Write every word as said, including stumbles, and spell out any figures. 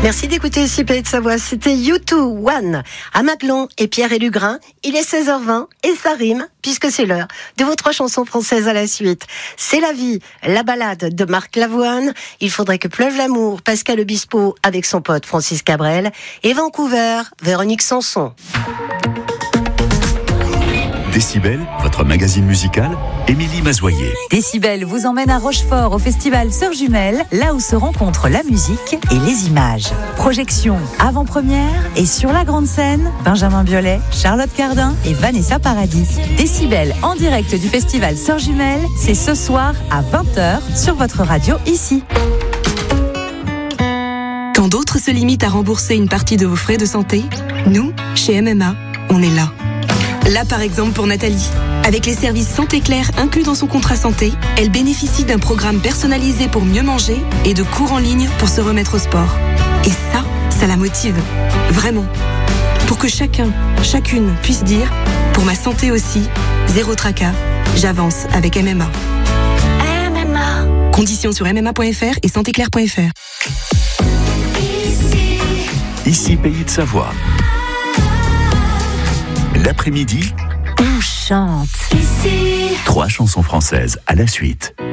Merci d'écouter ici Pays de Savoie. C'était U deux One à Maglon et Pierre et Lugrin. Il est seize heures vingt et ça rime puisque c'est l'heure de vos trois chansons françaises à la suite. C'est la vie, la balade de Marc Lavoine. Il faudrait que pleuve l'amour, Pascal Obispo avec son pote Francis Cabrel. Et Vancouver, Véronique Sanson. Décibel, votre magazine musical, Émilie Mazoyer. Décibel vous emmène à Rochefort au festival Sœurs Jumelles, là où se rencontrent la musique et les images. Projection, avant-première et sur la grande scène, Benjamin Biolay, Charlotte Cardin et Vanessa Paradis. Décibel en direct du festival Sœurs Jumelles, c'est ce soir à vingt heures sur votre radio ici. Quand d'autres se limitent à rembourser une partie de vos frais de santé, nous, chez M M A, on est là. Là, par exemple, pour Nathalie. Avec les services Santé Claire inclus dans son contrat santé, elle bénéficie d'un programme personnalisé pour mieux manger et de cours en ligne pour se remettre au sport. Et ça, ça la motive. Vraiment. Pour que chacun, chacune puisse dire, pour ma santé aussi, zéro tracas, j'avance avec M M A. M M A. Conditions sur m m a point f r et santé claire point f r. Ici, Ici Pays de Savoie. L'après-midi, on chante. Ici. Trois chansons françaises à la suite.